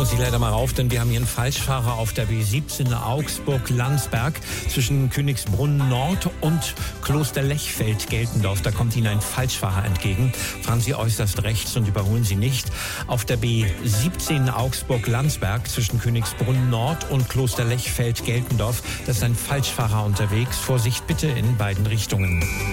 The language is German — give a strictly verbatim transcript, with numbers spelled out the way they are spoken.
muss ich leider mal rauf, denn wir haben hier einen Falschfahrer auf der B siebzehn Augsburg-Landsberg zwischen Königsbrunn Nord und Kloster Lechfeld-Geltendorf. Da kommt Ihnen ein Falschfahrer entgegen. Fahren Sie äußerst rechts und überholen Sie nicht. Auf der B siebzehn Augsburg-Landsberg zwischen Königsbrunn Nord und Kloster Lechfeld-Geltendorf. Da ist ein Falschfahrer unterwegs. Vorsicht bitte in beiden Richtungen.